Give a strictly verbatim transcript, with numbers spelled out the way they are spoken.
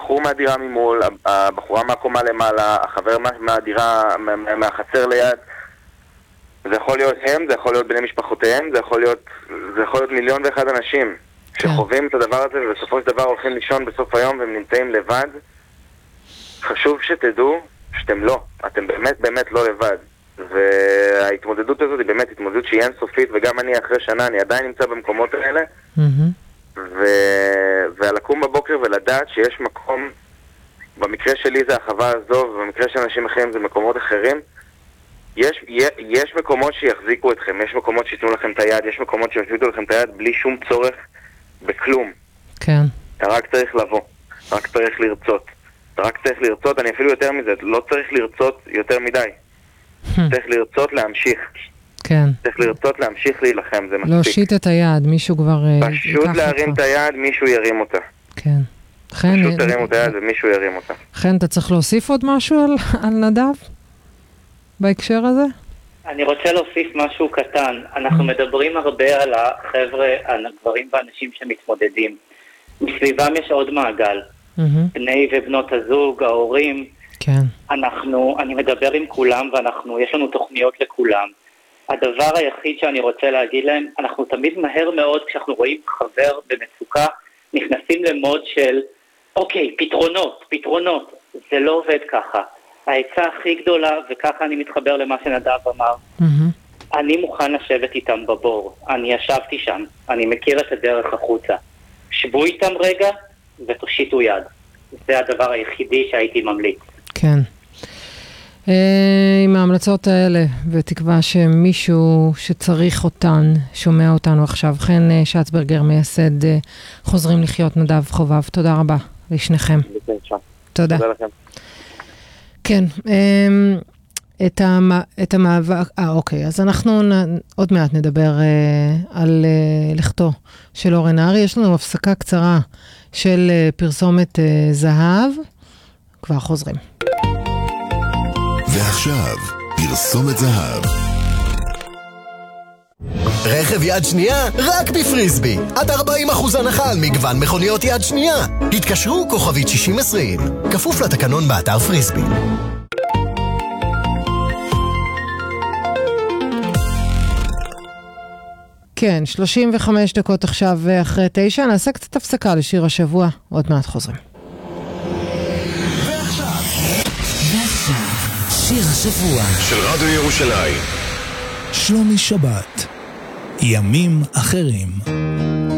הבחור מהדירה ממול, הבחורה מהקומה למעלה, החבר מהדירה, מהחצר ליד. זה יכול להיות הם, זה יכול להיות בני משפחותיהם, זה יכול להיות, זה יכול להיות מיליון ואחד אנשים שחווים את הדבר הזה ובסופו של דבר הולכים לישון בסוף היום והם נמצאים לבד. חשוב שתדעו שאתם לא, אתם באמת באמת לא לבד. וההתמודדות הזאת היא באמת התמודדות שהיא אינסופית, וגם אני אחרי שנה, אני עדיין נמצא במקומות האלה. ו... ולקום בבוקר ולדעת שיש מקום, במקרה שלי זה החווה הזו, ובמקרה של אנשים אחרים זה מקומות אחרים. יש, יש מקומות שיחזיקו אתכם, יש מקומות שיתנו לכם את היד, יש מקומות שיושיטו לכם את היד בלי שום צורך בכלום. כן. אתה רק צריך לבוא, רק צריך לרצות. אתה רק צריך לרצות, אני אפילו יותר מזה, לא צריך לרצות יותר מדי. צריך לרצות להמשיך. כן. צריך לרצות להמשיך להילחם, זה מספיק. להושיט את היד, מישהו כבר פשוט להרים את היד, מישהו ירים אותה. כן. פשוט תרים את היד ומישהו ירים אותה. חן, אתה צריך להוסיף עוד משהו על, על נדב? בהקשר הזה? אני רוצה להוסיף משהו קטן. אנחנו מדברים הרבה על החבר'ה, על הגברים ואנשים שמתמודדים. מסביבם יש עוד מעגל. בני ובנות הזוג, ההורים. כן. אנחנו, אני מדבר עם כולם ואנחנו, יש לנו תוכניות לכולם. הדבר היחיד שאני רוצה להגיד להם, אנחנו תמיד מהר מאוד כשאנחנו רואים חבר במצוקה, נכנסים למוד של, אוקיי, פתרונות, פתרונות. זה לא עובד ככה. העצה הכי גדולה, וככה אני מתחבר למה שנדב אמר, mm-hmm. אני מוכן לשבת איתם בבור. אני ישבתי שם, אני מכיר את הדרך החוצה. שבו איתם רגע ותושיטו יד. זה הדבר היחידי שהייתי ממליץ. כן. עם ההמלצות האלה, ותקווה שמישהו שצריך אותן, שומע אותנו עכשיו. חן שצברגר, מייסד חוזרים לחיות נדב חובב. תודה רבה לשניכם. תודה. תודה לכם. כן, את, המ... את המאבק, אה אוקיי, אז אנחנו נ... עוד מעט נדבר uh, על uh, לכתו של אורן נהרי. יש לנו הפסקה קצרה של uh, פרסומת uh, זהב, כבר חוזרים. ועכשיו, פרסומת זהב. רכב יד שנייה רק בפריסבי. עד ארבעים אחוז הנחה על מגוון מכוניות יד שנייה. התקשרו כוכבית שישים עשרים. כפוף לתקנון באתר פריסבי. כן, שלושים וחמש דקות עכשיו אחרי תשע. נעשה קצת הפסקה לשיר השבוע. עוד מעט חוזרים. ועכשיו, שיר השבוע של רדיו ירושלים. שלומי שבת. ימים אחרים.